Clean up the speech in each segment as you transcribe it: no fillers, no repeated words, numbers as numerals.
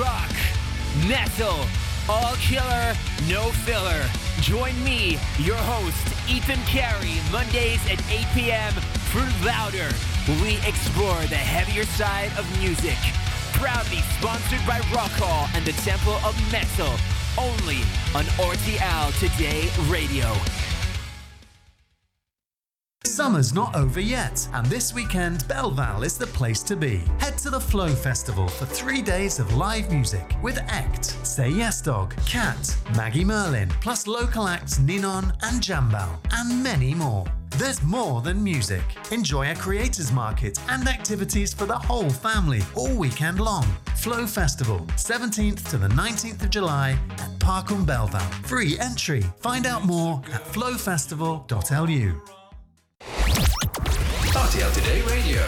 rock, metal, all killer, no filler. Join me, your host, Ethan Carey, Mondays at 8 p.m. for Louder, where we explore the heavier side of music. Proudly sponsored by Rock Hall and the Temple of Metal, only on RTL Today Radio. Summer's not over yet, and this weekend, Belval is the place to be. Head to the Flow Festival for 3 days of live music with Ect, Say Yes Dog, Cat, Maggie Merlin, plus local acts Ninon and Jambal, and many more. There's more than music. Enjoy a creators market and activities for the whole family all weekend long. Flow Festival, 17th to the 19th of July at Parkham Belval. Free entry. Find out more at flowfestival.lu. RTL Today Radio.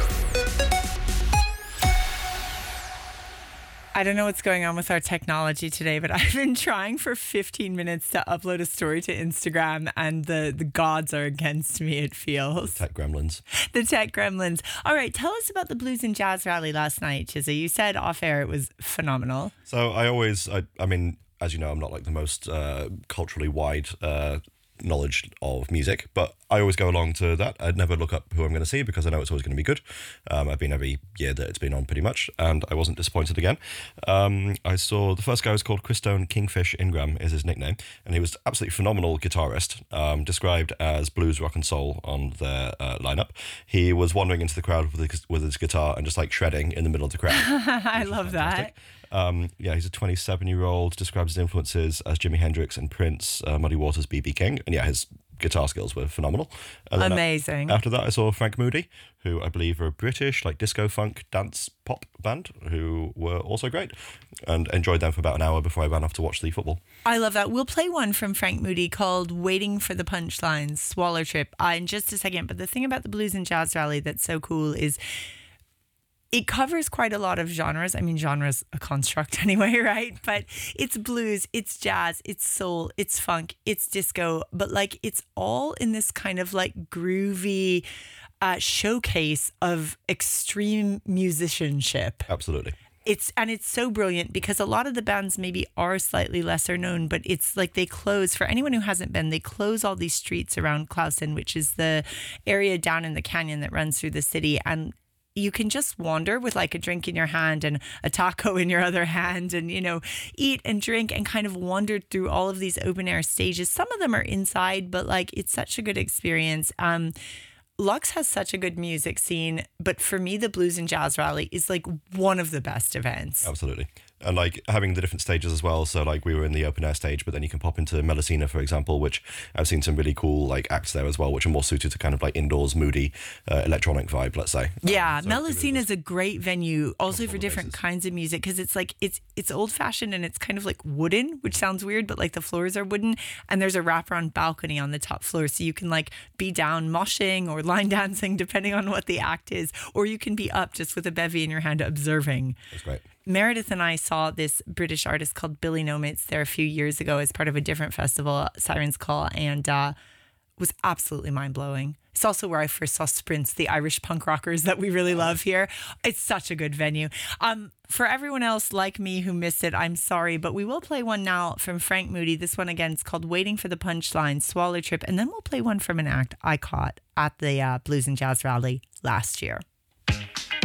I don't know what's going on with our technology today, but I've been trying for 15 minutes to upload a story to Instagram, and the gods are against me, it feels. Tech gremlins. The tech gremlins. All right, tell us about the Blues and Jazz rally last night, Chizzy. You said off air it was phenomenal. So I mean, as you know, I'm not like the most culturally wide knowledge of music, but I always go along to that. I'd never look up who I'm going to see because I know it's always going to be good. I've been every year that it's been on pretty much, and I wasn't disappointed again. I saw the first guy was called Christone Kingfish Ingram is his nickname, and he was absolutely phenomenal guitarist, described as blues, rock and soul on their lineup. He was wandering into the crowd with his guitar and just like shredding in the middle of the crowd. I love that. He's a 27-year-old, describes his influences as Jimi Hendrix and Prince, Muddy Waters, B.B. King, and his guitar skills were phenomenal. And then amazing. After that, I saw Frank Moody, who I believe are a British disco funk dance pop band, who were also great, and enjoyed them for about an hour before I ran off to watch the football. I love that. We'll play one from Frank Moody called Waiting for the Punchlines, Swaller Trip, in just a second. But the thing about the Blues and Jazz Rally that's so cool is it covers quite a lot of genres. I mean, genre's a construct anyway, right? But it's blues, it's jazz, it's soul, it's funk, it's disco, but it's all in this kind of groovy showcase of extreme musicianship. Absolutely. It's so brilliant because a lot of the bands maybe are slightly lesser known, but it's they close, for anyone who hasn't been, they close all these streets around Clausen, which is the area down in the canyon that runs through the city, and you can just wander with a drink in your hand and a taco in your other hand and, eat and drink and kind of wander through all of these open air stages. Some of them are inside, but it's such a good experience. Lux has such a good music scene, but for me, the Blues and Jazz Rally is one of the best events. Absolutely. And having the different stages as well. So we were in the open air stage, but then you can pop into Melusina, for example, which I've seen some really cool acts there as well, which are more suited to kind of indoors, moody, electronic vibe, let's say. Yeah, so Melusina is a great venue also for different kinds of music, because it's old fashioned and it's kind of wooden, which sounds weird, but the floors are wooden, and there's a wraparound balcony on the top floor, so you can be down moshing or line dancing depending on what the act is, or you can be up just with a bevy in your hand observing. That's great. Meredith and I saw this British artist called Billy Nomitz there a few years ago as part of a different festival, Siren's Call, and was absolutely mind-blowing. It's also where I first saw Sprints, the Irish punk rockers that we really love here. It's such a good venue. For everyone else like me who missed it, I'm sorry, but we will play one now from Frank Moody. This one again is called Waiting for the Punchline, Swaller Trip, and then we'll play one from an act I caught at the Blues and Jazz Rally last year.